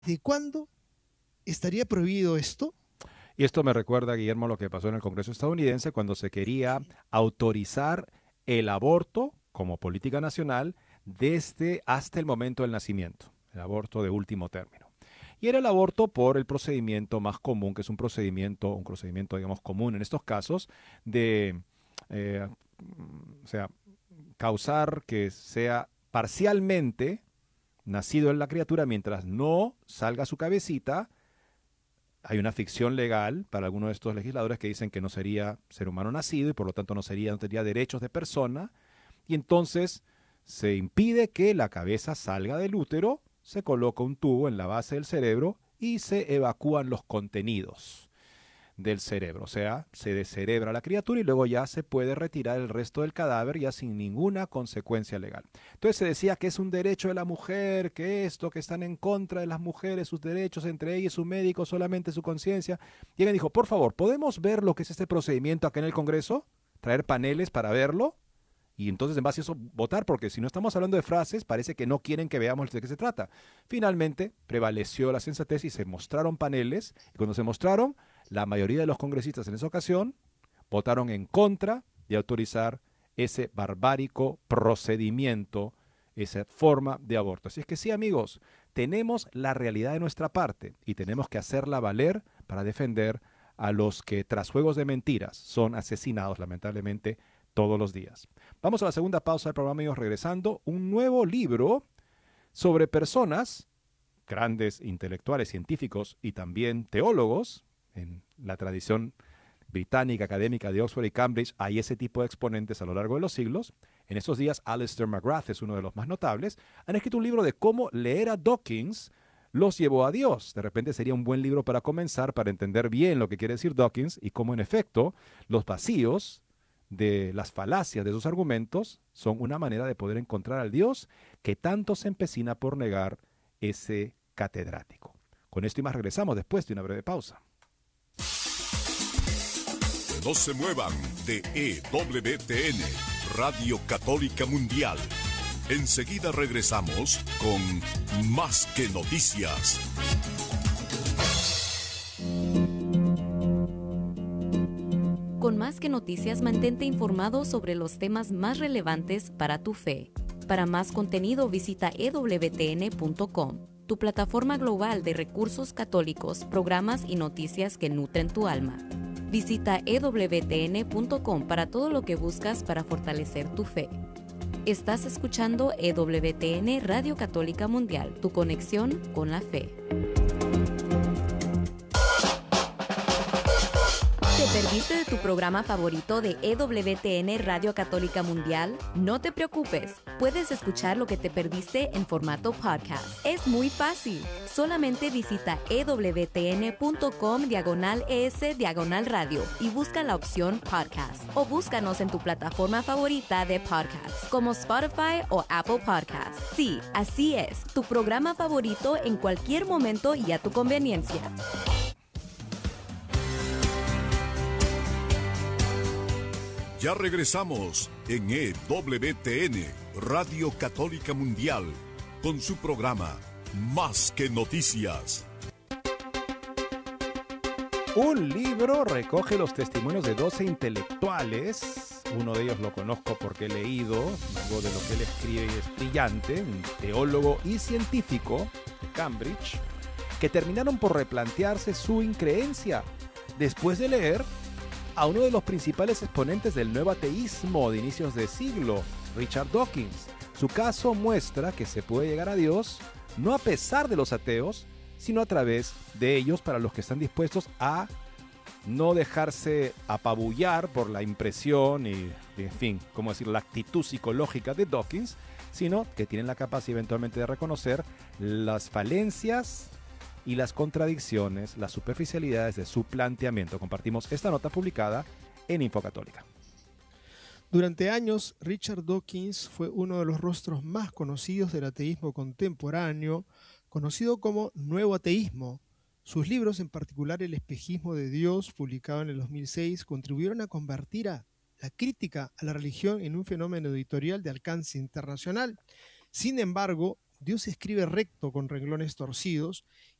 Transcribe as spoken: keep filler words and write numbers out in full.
¿De cuándo estaría prohibido esto? Y esto me recuerda, Guillermo, lo que pasó en el Congreso estadounidense cuando se quería autorizar el aborto como política nacional desde hasta el momento del nacimiento, el aborto de último término. Y era el aborto por el procedimiento más común, que es un procedimiento, un procedimiento, digamos, común en estos casos, de, eh, o sea, causar que sea parcialmente nacido en la criatura mientras no salga su cabecita. Hay una ficción legal para algunos de estos legisladores que dicen que no sería ser humano nacido y por lo tanto no, sería, no tendría derechos de persona. Y entonces se impide que la cabeza salga del útero, se coloca un tubo en la base del cerebro y se evacúan los contenidos del cerebro. O sea, se descerebra la criatura y luego ya se puede retirar el resto del cadáver ya sin ninguna consecuencia legal. Entonces se decía que es un derecho de la mujer, que esto, que están en contra de las mujeres, sus derechos, entre ellas su médico, solamente su conciencia. Y alguien dijo, por favor, ¿podemos ver lo que es este procedimiento acá en el Congreso? Traer paneles para verlo. Y entonces en base a eso votar, porque si no estamos hablando de frases, parece que no quieren que veamos de qué se trata. Finalmente prevaleció la sensatez y se mostraron paneles. Y cuando se mostraron, la mayoría de los congresistas en esa ocasión votaron en contra de autorizar ese barbárico procedimiento, esa forma de aborto. Así es que sí, amigos, tenemos la realidad de nuestra parte y tenemos que hacerla valer para defender a los que tras juegos de mentiras son asesinados lamentablemente todos los días. Vamos a la segunda pausa del programa, amigos, regresando. Un nuevo libro sobre personas, grandes intelectuales, científicos y también teólogos. En la tradición británica, académica de Oxford y Cambridge hay ese tipo de exponentes a lo largo de los siglos. En estos días, Alistair McGrath es uno de los más notables. Han escrito un libro de cómo leer a Dawkins los llevó a Dios. De repente sería un buen libro para comenzar, para entender bien lo que quiere decir Dawkins y cómo en efecto los vacíos de las falacias de sus argumentos son una manera de poder encontrar al Dios que tanto se empecina por negar ese catedrático. Con esto y más regresamos después de una breve pausa. No se muevan de E W T N, Radio Católica Mundial. Enseguida regresamos con Más que Noticias. Con Más que Noticias, mantente informado sobre los temas más relevantes para tu fe. Para más contenido, visita e w t n punto com, tu plataforma global de recursos católicos, programas y noticias que nutren tu alma. Visita e w t n punto com para todo lo que buscas para fortalecer tu fe. Estás escuchando E W T N Radio Católica Mundial, tu conexión con la fe. ¿Te perdiste de tu programa favorito de E W T N Radio Católica Mundial? No te preocupes, puedes escuchar lo que te perdiste en formato podcast. Es muy fácil. Solamente visita e w t n punto com diagonal es diagonal radio y busca la opción podcast. O búscanos en tu plataforma favorita de podcast, como Spotify o Apple Podcasts. Sí, así es, tu programa favorito en cualquier momento y a tu conveniencia. Ya regresamos en E W T N, Radio Católica Mundial, con su programa Más que Noticias. Un libro recoge los testimonios de doce intelectuales. Uno de ellos lo conozco porque he leído algo de lo que él escribe y es brillante, un teólogo y científico de Cambridge, que terminaron por replantearse su increencia después de leer a uno de los principales exponentes del nuevo ateísmo de inicios de siglo, Richard Dawkins. Su caso muestra que se puede llegar a Dios no a pesar de los ateos, sino a través de ellos, para los que están dispuestos a no dejarse apabullar por la impresión y, en fin, cómo decir, la actitud psicológica de Dawkins, sino que tienen la capacidad eventualmente de reconocer las falencias y las contradicciones, las superficialidades de su planteamiento. Compartimos esta nota publicada en Infocatólica. Durante años, Richard Dawkins fue uno de los rostros más conocidos del ateísmo contemporáneo, conocido como Nuevo Ateísmo. Sus libros, en particular El espejismo de Dios, publicado en el dos mil seis, contribuyeron a convertir a la crítica a la religión en un fenómeno editorial de alcance internacional. Sin embargo, Dios escribe recto con renglones torcidos